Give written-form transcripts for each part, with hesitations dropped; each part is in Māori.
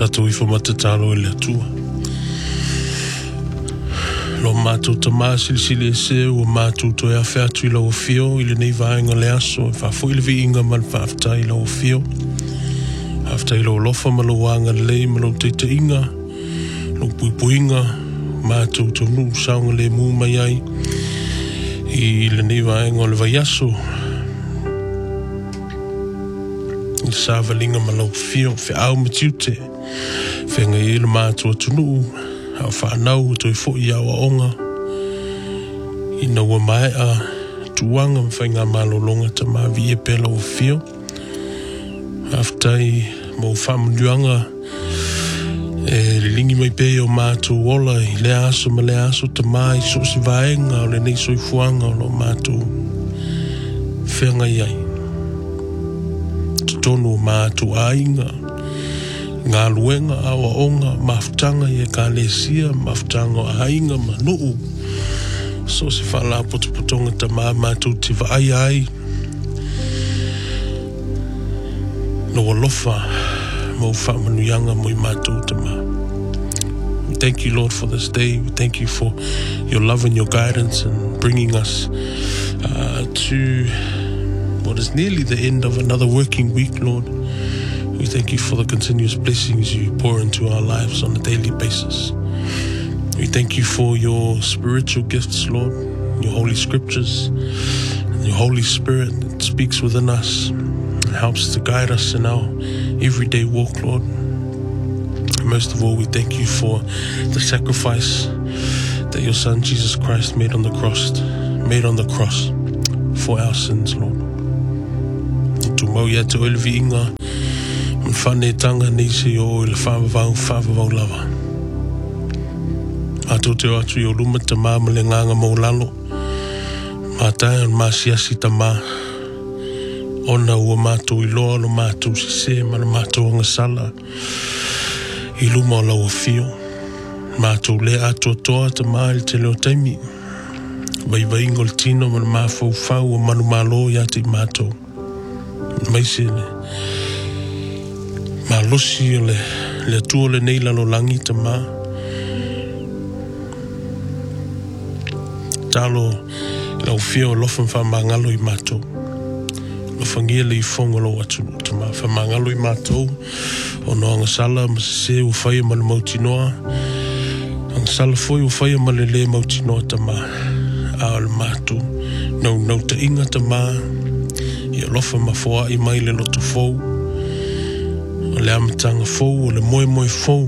Tātou I whamatatalo I le atua. Lo mātou tamā silisili e se ua mātou toi a whea tui lau fio I le nei vaenga le aso e whafo I le vi inga man whaftai lau fio. Haftai lau lofa ma lau wanga lei ma lau teita inga. Lau puipuinga mātou tonu saunga le mū mai ai. I le nei vaenga o le vai aso. I sāwalinga ma lau fio whi au matiute. Whenga I le mātou tonu. Hau whanau toi fo I awa onga. I na ua mai a tuanga mwhainga malolonga ta mavi e pela o fio. Haftai mo whamunuanga e lingi mai pe o mātou ola I le aso ma le aso ta mai so si vaenga o le nei soi fuanga o lo mātou whenga iai. Tonu mātou ainga. Ngā luenga awa onga mafutanga I e kālesia, mafutanga a hainga manuu. So se whala potopotonga ta mātou te vaai ai. No alofa mo whamanuyanga mo I mātou ta mā. We thank you, Lord, for this day. We thank you for your love and your guidance and bringing us to what is nearly the end of another working week, Lord. We thank you for the continuous blessings you pour into our lives on a daily basis. We thank you for your spiritual gifts, Lord, your holy scriptures, and your Holy Spirit that speaks within us and helps to guide us in our everyday walk, Lord. And most of all, we thank you for the sacrifice that your Son, Jesus Christ, made on the cross for our sins, Lord. Tu mau ia te oilvi inga Mwhane tanga nisi o le whawavau lava. Ato te atu I o luma ta mā le nganga mau lalo. Mātai an māsiasi ta mā. Ona ua mātou I loa lo mātou si se ma le mātou anga sala. I luma o lau fio. Mātou le ato toa ta mā il te leo taimi. Vai ingo le tino ma le māwhau o manu mālo ia te mātou. Maise le. Ma losi le atua le nei lalo langi ta mā. Talo lau fio lofan whamangalo I mātou. Lofangia le I whonga lo atu ta mā. Whamangalo I mātou. O noanga sala ma se u whaia ma le mautinoa. Ang sala foi u whaia ma le mautinoa ta mā. A le mātou. Nau ta inga ta mā. Ia lofa ma foa I mai le loto fou. O le amatanga fou, o le moe fou.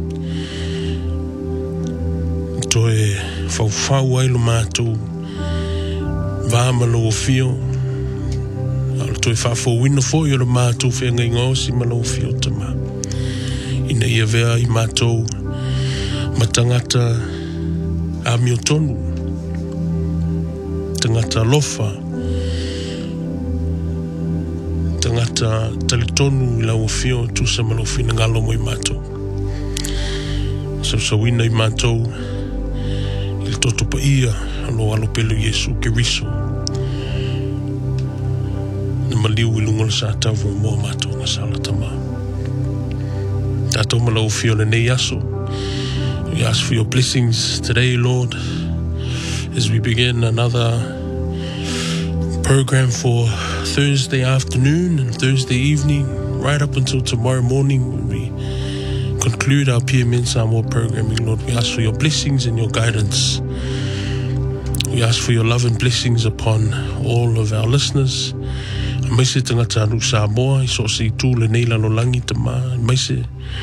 Toe fau ai lo mātou. Vāmalo o fio. Toe whafo wina fo I o le mātou whenga I ngausi malo o fio tama. Ina ia vea I mātou matangata amio tonu. Tangata lofa. Tangata talitonu I lau o fio tu sa malo fina ngalo mo I mātou. Sa wina I mātou il toto pa ia alo pelo Yesu ke riso. Na maliu I lunga le sa tavu mo mātou nga sala tama. Tātou malo fio le nei aso. We ask for your blessings today, Lord, as we begin another program for Thursday afternoon and Thursday evening, right up until tomorrow morning when we conclude our PM Samoa programming, Lord. We ask for your blessings and your guidance. We ask for your love and blessings upon all of our listeners. Maise tangata anu Samoa, I so se tu le nei lalo langi te mā. Maise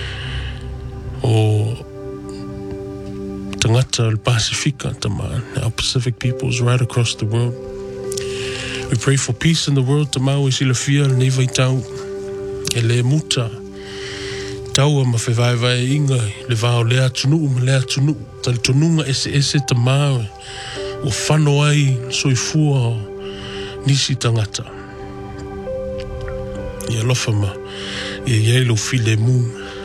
o tangata el Pasifika te mā. Our Pacific peoples right across the world. We pray for peace in the world te mā. We si le fia le nei vai tau. E le muta. Taua ma whewaiwai inga. Le vāo lea tunu ma lea tunu. Tali tonunga ese te mā. O whano ai soifua o nisi tangata. Ia lofa ma. Ia ielo file mu.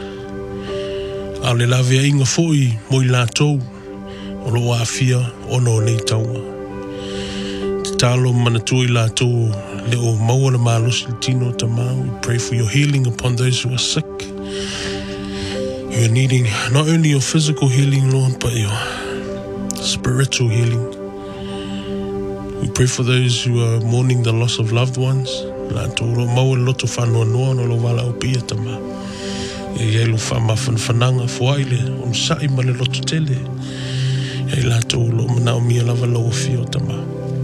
A le lawe inga foi mo I lātou. O lo afia ono nei taua. Te talo manatua I lātou. Le o maua le maalosi le tino ta mā. We pray for your healing upon those who are sick. We're needing not only your physical healing, Lord, but your spiritual healing. We pray for those who are mourning the loss of loved ones. La tōro mau loto whanua noa no lo wala o pia tama. E iei lo whama whanwhananga fuaile, on sai ma le loto tele. E la tōro mana o mia lava lau o fio tama.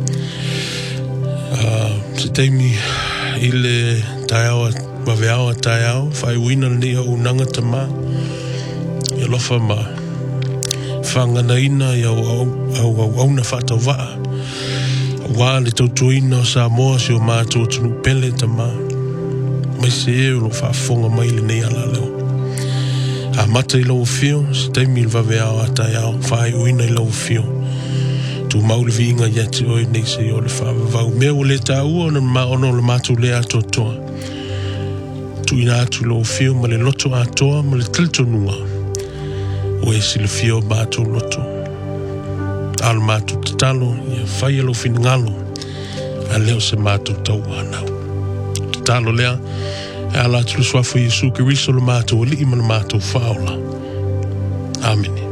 Se teimi i le taiawa, waweawa taiawa, whai wina ni o unanga tama. E lofa ma whanganaina i au na whatau waa. Wā le tautuina o Samoa si o mātou tunu pele tama. Mai se e lo whaafonga mai le nei ala leo. A mata i lau fio, si teimi il waweao a tai au, whaai uina i lau fio. Tu maule viinga yeti oi nei se o le whaavavau. Mea o le ta ua ona ono le mātou le ato toa. Tu ina atu lau fio ma le loto atoa ma le tiltonua. O e si le fio mātou loto. Al mātou te talo, ia whai alo whinangalo, a leo se mātou tau anau. Te talo lea, e ala tulu swafu Jesu Kiriso lo mātou li ima le mātou whaola. Amen.